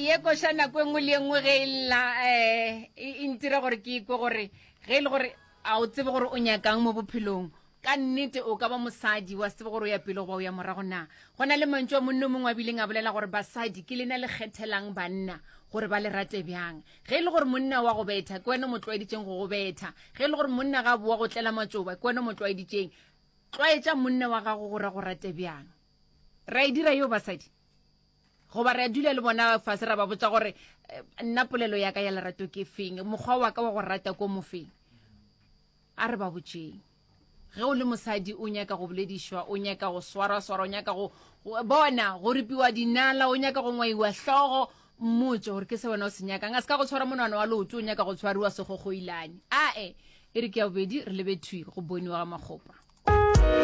ye koshana kwe ngwe le ngwe ge e ntira gore ke ikwe gore ge le gore a o tsebe gore o nyakang mo bophelong ka nnete o ka ba mosadi wa tsebe gore o ya pele go ba o ya morago na gona le mantšwa monno mongwe a bileng a bolela gore basadi ke lena le kgethelang banna gore ba le rate bjang ge le gore monna wa go betha ke wena motlwaeditseng go go betha ge le gore monna ga boa go tlela matsoba ke wena motlwaeditseng tlwaetša monna wa gago gore go rate bjang ra e dira yo basadi goba re a dula le bona fase ra ba botsa gore nna polelo ya ka ya lerato ke feng mokgwa wa ka wa go rata ko mofeng a re ba botseng ge o le mosadi o nyaka go boledišwa o nyaka go swara-swara o nyaka go bona go ripiwa dinala o nyaka go ngwaiwa hlogo mmotse gore ke se wena o se nyakang a se ka go tshwara monwana wa leoto o nyaka go tshwariwa sekgogoilane ae e re ke ya bobedi re lebethwi go boniwa ga makgopa